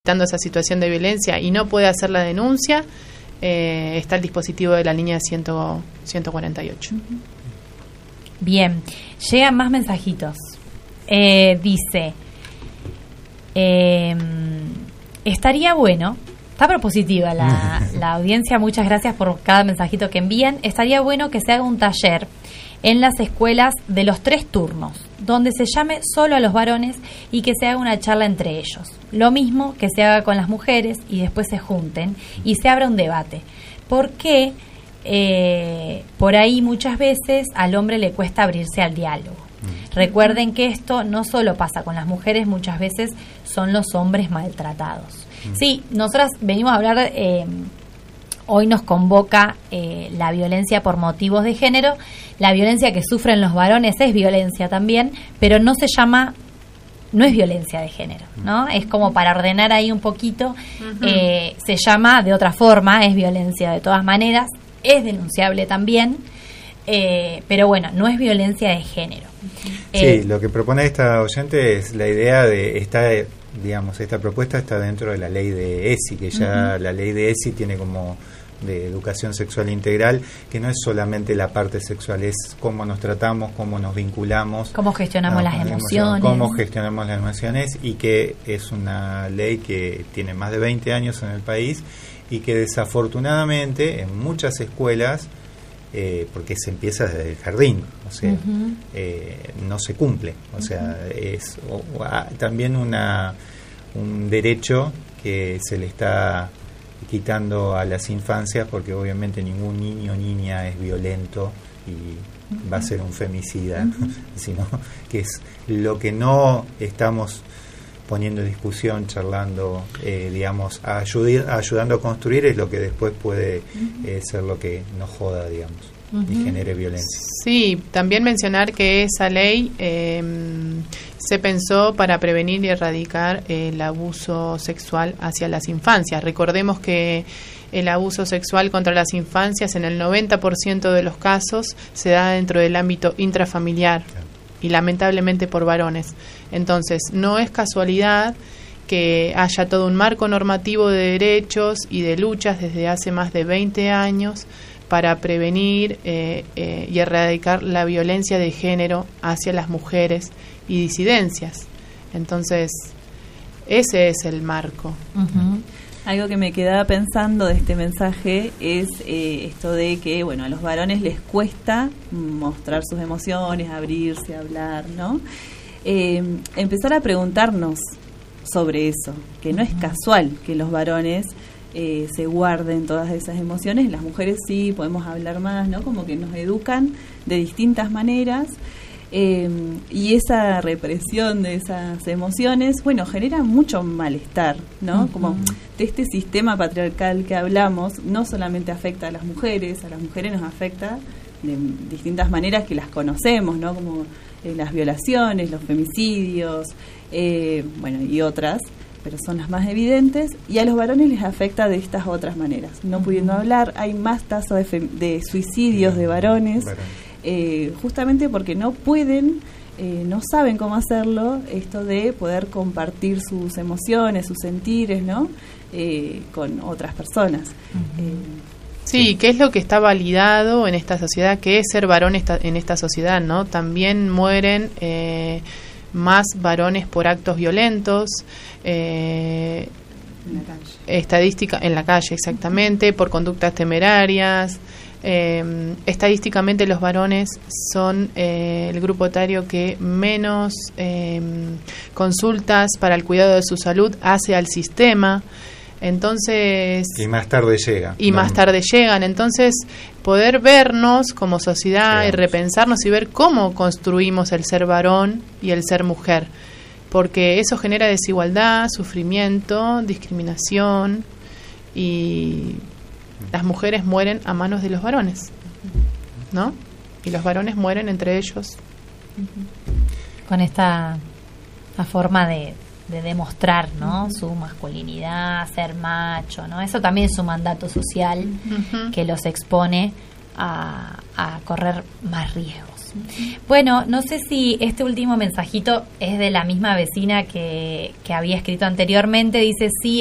esa situación de violencia y no puede hacer la denuncia, está el dispositivo de la línea 148. Bien, llegan más mensajitos. Dice, estaría bueno, está propositiva la audiencia, muchas gracias por cada mensajito que envían. Estaría bueno que se haga un taller en las escuelas de los 3 turnos, donde se llame solo a los varones y que se haga una charla entre ellos. Lo mismo que se haga con las mujeres y después se junten y se abra un debate. Porque por ahí muchas veces al hombre le cuesta abrirse al diálogo. Recuerden que esto no solo pasa con las mujeres, muchas veces son los hombres maltratados. Sí, nosotras venimos a hablar, hoy nos convoca la violencia por motivos de género. La violencia que sufren los varones es violencia también, pero no es violencia de género, ¿no? Es como para ordenar ahí un poquito, se llama de otra forma, es violencia de todas maneras, es denunciable también, pero bueno, no es violencia de género. Sí, lo que propone esta oyente es la idea de esta propuesta está dentro de la ley de ESI, que ya la ley de ESI tiene como de educación sexual integral, que no es solamente la parte sexual, es cómo nos tratamos, cómo nos vinculamos, cómo gestionamos las emociones. Cómo gestionamos las emociones, y que es una ley que tiene más de 20 años en el país y que desafortunadamente en muchas escuelas, porque se empieza desde el jardín, o sea, no se cumple, o sea, es también un derecho que se le está quitando a las infancias, porque obviamente ningún niño o niña es violento y va a ser un femicida, sino que es lo que no estamos poniendo en discusión, charlando, ayudando a construir, es lo que después puede ser lo que nos joda, digamos, y genere violencia. Sí, también mencionar que esa ley se pensó para prevenir y erradicar el abuso sexual hacia las infancias. Recordemos que el abuso sexual contra las infancias en el 90% de los casos se da dentro del ámbito intrafamiliar, y lamentablemente por varones. Entonces, no es casualidad que haya todo un marco normativo de derechos y de luchas desde hace más de 20 años para prevenir y erradicar la violencia de género hacia las mujeres y disidencias. Entonces, ese es el marco. Algo que me quedaba pensando de este mensaje es esto de que, bueno, a los varones les cuesta mostrar sus emociones, abrirse, hablar, ¿no? Empezar a preguntarnos sobre eso, que no es casual que los varones se guarden todas esas emociones. Las mujeres sí podemos hablar más, ¿no? Como que nos educan de distintas maneras. Y esa represión de esas emociones, bueno, genera mucho malestar, ¿no? Como de este sistema patriarcal que hablamos, no solamente afecta a las mujeres nos afecta de distintas maneras que las conocemos, ¿no? Como las violaciones, los femicidios, bueno, y otras, pero son las más evidentes, y a los varones les afecta de estas otras maneras. No pudiendo hablar, hay más tasa de suicidios de varones. Justamente porque no pueden, no saben cómo hacerlo, esto de poder compartir sus emociones, sus sentires, ¿no? Con otras personas. Sí, ¿qué es lo que está validado en esta sociedad? ¿Qué es ser varón en esta sociedad, no? También mueren más varones por actos violentos, en la calle. Estadística en la calle, exactamente, por conductas temerarias. Estadísticamente los varones son el grupo etario que menos consultas para el cuidado de su salud hace al sistema. Entonces, y más tarde llegan. Más tarde llegan. Entonces, poder vernos como sociedad y repensarnos y ver cómo construimos el ser varón y el ser mujer, porque eso genera desigualdad, sufrimiento, discriminación, y las mujeres mueren a manos de los varones, ¿no? Y los varones mueren entre ellos. Con esta forma de demostrar, ¿no? Su masculinidad, ser macho, ¿no? Eso también es un mandato social que los expone a correr más riesgos. Bueno, no sé si este último mensajito es de la misma vecina que había escrito anteriormente. Dice, sí,